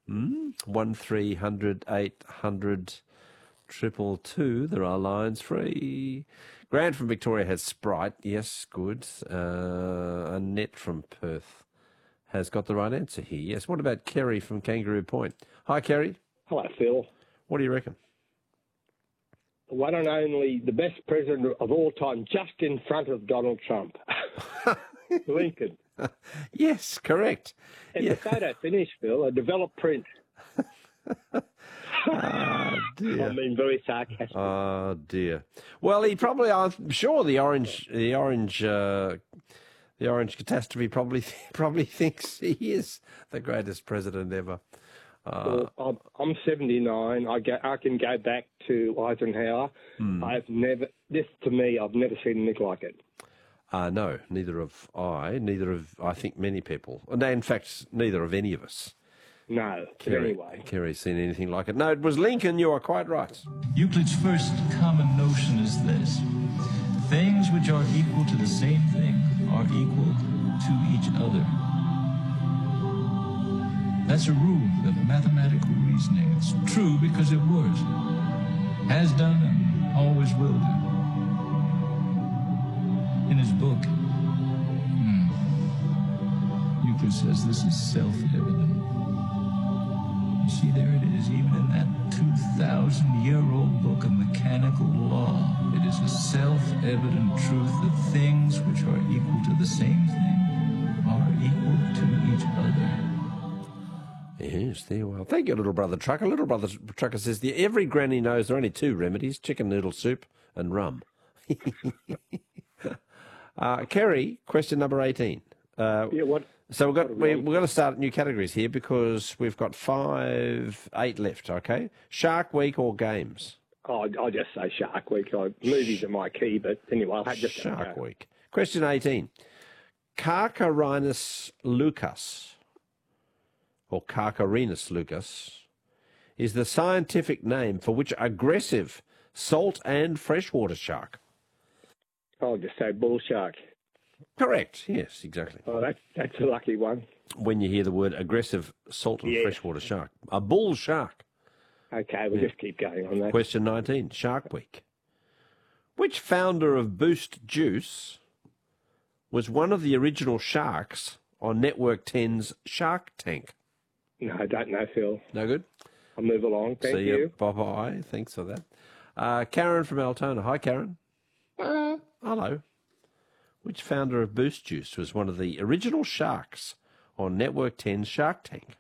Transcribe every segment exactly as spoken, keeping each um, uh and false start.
Hmm? One three hundred eight hundred triple two. There are lines free. Grant from Victoria has Sprite. Yes, good. Uh, Annette from Perth has got the right answer here. Yes. What about Kerry from Kangaroo Point? Hi, Kerry. Hello, Phil. What do you reckon? The one and only, the best president of all time, just in front of Donald Trump. Lincoln. Yes, correct. And yeah. the photo finish, Phil, a developed print. Oh, dear. I mean, very sarcastic. Oh, dear. Well, he probably, I'm sure the orange, the orange, uh, the orange catastrophe probably, probably thinks he is the greatest president ever. Uh, well, I'm seventy-nine. I, go, I can go back to Eisenhower. Hmm. I've never, this to me, I've never seen anything like it. Uh, no, neither have I, neither have, I think, many people. No, in fact, neither of any of us. No, Kerry, anyway. Kerry's seen anything like it. No, it was Lincoln, you are quite right. Euclid's first common notion is this. Things which are equal to the same thing are equal to each other. That's a rule of mathematical reasoning. It's true because it works. Has done and always will do. In his book, hmm, Euclid says this is self-evident. You see, there it is, even in that two thousand year old book of mechanical law. It is a self-evident truth that things which are equal to the same thing are equal to each other. Yes, there well. Thank you, little brother trucker. Little brother trucker says, the, every granny knows there are only two remedies, chicken noodle soup and rum. uh, Kerry, question number eighteen. Uh, yeah, what? So we've got, we're, we're going to start new categories here because we've got five, eight left, okay? Shark Week or games? Oh, I'll just say Shark Week. I, movies are my key, but anyway, I'll just Shark Week. Question eighteen. Carcharinus lucas, or Carcharinus lucas, is the scientific name for which aggressive salt and freshwater shark? I'll just say bull shark. Correct. Yes, exactly. Oh, that's, that's a lucky one. When you hear the word aggressive salt and yes. freshwater shark. A bull shark. Okay, we'll yeah. just keep going on that. Question nineteen, Shark Week. Which founder of Boost Juice was one of the original sharks on Network ten's Shark Tank? No, I don't know, Phil. No good? I'll move along. Thank See you. you. Bye-bye. Thanks for that. Uh, Karen from Altona. Hi, Karen. Hello. Hello. Which founder of Boost Juice was one of the original sharks on Network ten's Shark Tank?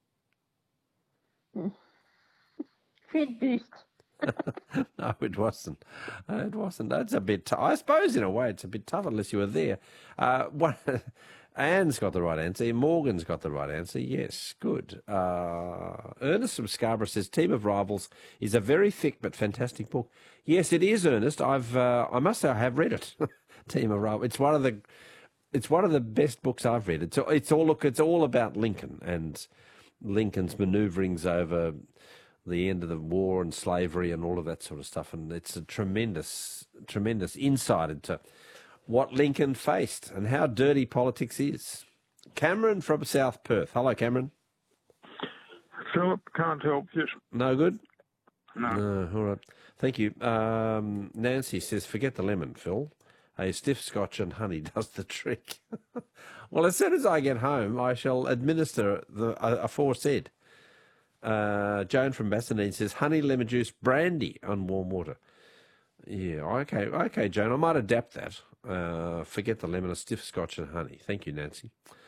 Fred Boost. No, it wasn't. Uh, it wasn't. That's a bit tough. I suppose in a way it's a bit tough unless you were there. Uh, one, Anne's got the right answer. Morgan's got the right answer. Yes, good. Uh, Ernest from Scarborough says Team of Rivals is a very thick but fantastic book. Yes, it is, Ernest. I've uh, I must say I have read it. Team of Rivals. It's one of the it's one of the best books I've read. It's it's all look. It's all about Lincoln and Lincoln's manoeuvrings over the end of the war and slavery and all of that sort of stuff. And it's a tremendous, tremendous insight into what Lincoln faced and how dirty politics is. Cameron from South Perth. Hello, Cameron. Philip, can't help you. No good? No. No, all right. Thank you. Um, Nancy says, forget the lemon, Phil. A stiff scotch and honey does the trick. Well, as soon as I get home, I shall administer the uh, aforesaid. Uh, Joan from Bassendean says, honey, lemon juice, brandy on warm water. Yeah, okay, okay, Joan, I might adapt that. Uh, forget the lemon, a stiff scotch and honey. Thank you, Nancy.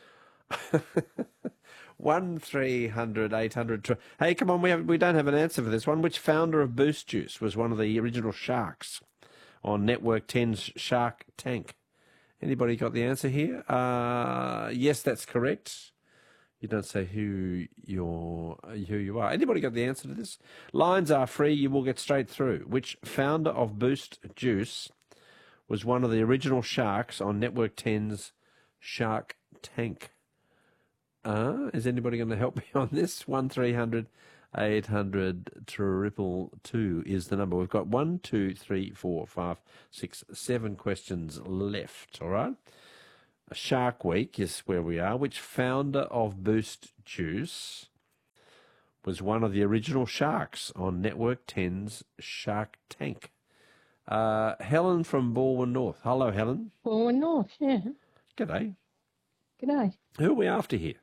One three hundred eight hundred. Tr- hey, come on, we have we don't have an answer for this one. Which founder of Boost Juice was one of the original sharks on Network ten's Shark Tank? Anybody got the answer here? Uh, yes, that's correct. You don't say who you're, who you are. Anybody got the answer to this? Lines are free. You will get straight through. Which founder of Boost Juice was one of the original sharks on Network ten's Shark Tank? Uh, is anybody going to help me on this? One three hundred eight hundred triple two is the number. We've got one, two, three, four, five, six, seven questions left. All right. Shark Week is where we are. Which founder of Boost Juice was one of the original sharks on Network ten's Shark Tank? Uh, Helen from Balwyn North. Hello, Helen. Balwyn North, yeah. G'day. G'day. Who are we after here?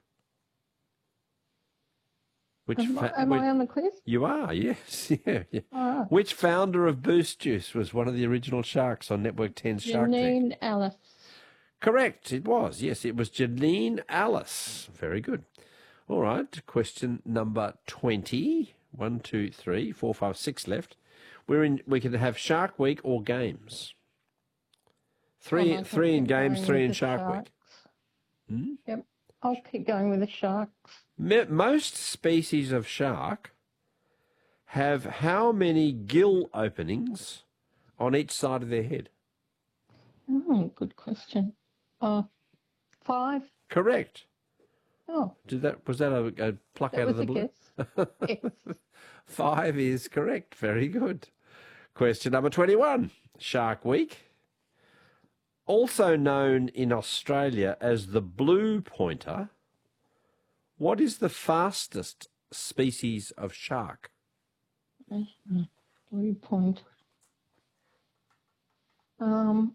Which Am, fa- am which, I on the quiz? You are, yes. yeah, yeah. All right. Which founder of Boost Juice was one of the original sharks on Network ten's Shark Tank? Janine Alice. Correct, it was. Yes, it was Janine Alice. Very good. All right, question number twenty. One, two, three, four, five, six left. We're in. We can have Shark Week or games. Three, Oh, I three in keep going games, three with in the Shark sharks. Week. Hmm? Yep. I'll keep going with the sharks. Me- Most species of shark have how many gill openings on each side of their head? Oh, good question. Uh, five. Correct. Oh, Did that was that a, a pluck that out of was the a blue? guess. Yes. Five is correct. Very good. Question number twenty-one. Shark Week. Also known in Australia as the blue pointer, what is the fastest species of shark? Blue point. Um.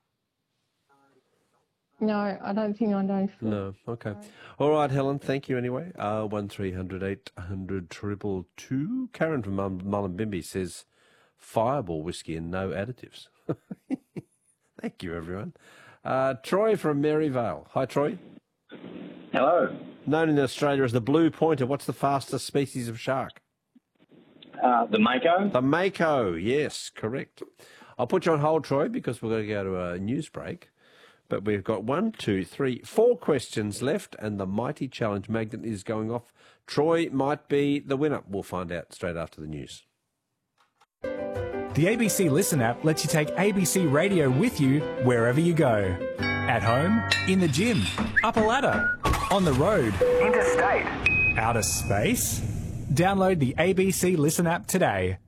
No, I don't think I know. No. Okay. All right, Helen. Thank you anyway. Uh, one three hundred eight hundred triple two. Karen from Mul- Mullumbimby says Fireball whiskey and no additives. Thank you, everyone. Uh, Troy from Maryvale. Hi, Troy. Hello. Known in Australia as the blue pointer, what's the fastest species of shark? Uh, the Mako. The Mako, yes, correct. I'll put you on hold, Troy, because we're going to go to a news break. But we've got one, two, three, four questions left, and the mighty challenge magnet is going off. Troy might be the winner. We'll find out straight after the news. The A B C Listen app lets you take A B C Radio with you wherever you go. At home, in the gym, up a ladder, on the road, interstate, outer space. Download the A B C Listen app today.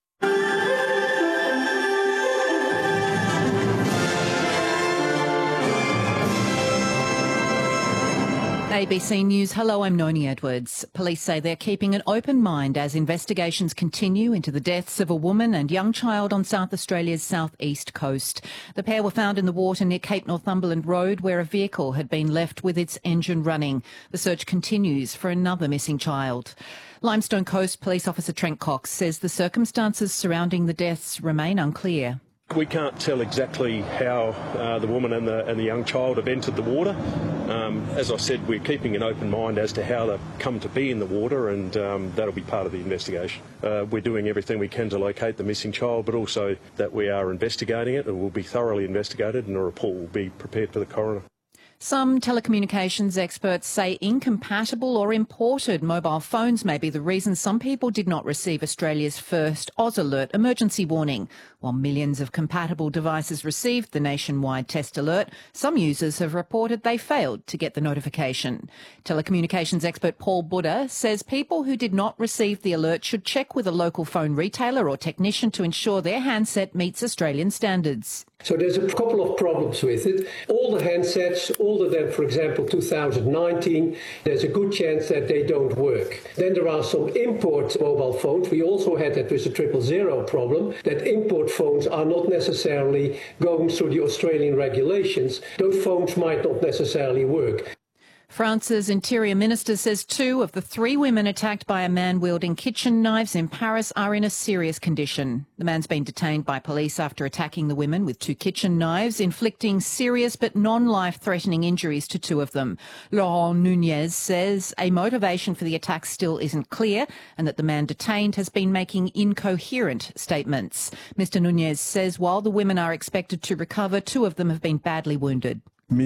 A B C News. Hello, I'm Noni Edwards. Police say they're keeping an open mind as investigations continue into the deaths of a woman and young child on South Australia's southeast coast. The pair were found in the water near Cape Northumberland Road, where a vehicle had been left with its engine running. The search continues for another missing child. Limestone Coast Police Officer Trent Cox says the circumstances surrounding the deaths remain unclear. We can't tell exactly how uh, the woman and the, and the young child have entered the water. Um, as I said, we're keeping an open mind as to how they've come to be in the water, and um, that'll be part of the investigation. Uh, we're doing everything we can to locate the missing child, but also that we are investigating it. It will be thoroughly investigated and a report will be prepared for the coroner. Some telecommunications experts say incompatible or imported mobile phones may be the reason some people did not receive Australia's first Oz Alert emergency warning. While millions of compatible devices received the nationwide test alert, some users have reported they failed to get the notification. Telecommunications expert Paul Buddha says people who did not receive the alert should check with a local phone retailer or technician to ensure their handset meets Australian standards. So there's a couple of problems with it. All the handsets, older than, for example, two thousand nineteen, there's a good chance that they don't work. Then there are some import mobile phones. We also had that with the triple zero problem, that import phones are not necessarily going through the Australian regulations. Those phones might not necessarily work. France's Interior Minister says two of the three women attacked by a man wielding kitchen knives in Paris are in a serious condition. The man's been detained by police after attacking the women with two kitchen knives, inflicting serious but non-life-threatening injuries to two of them. Laurent Nunez says a motivation for the attack still isn't clear and that the man detained has been making incoherent statements. Mister Nunez says while the women are expected to recover, two of them have been badly wounded.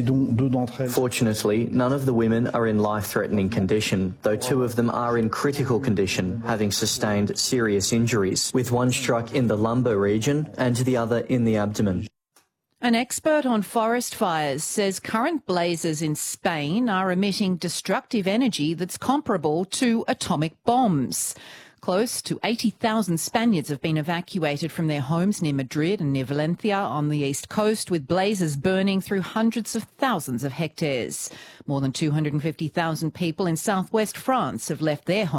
Fortunately, none of the women are in life-threatening condition, though two of them are in critical condition, having sustained serious injuries, with one struck in the lumbar region and the other in the abdomen. An expert on forest fires says current blazes in Spain are emitting destructive energy that's comparable to atomic bombs. Close to eighty thousand Spaniards have been evacuated from their homes near Madrid and near Valencia on the east coast, with blazes burning through hundreds of thousands of hectares. More than two hundred fifty thousand people in southwest France have left their homes.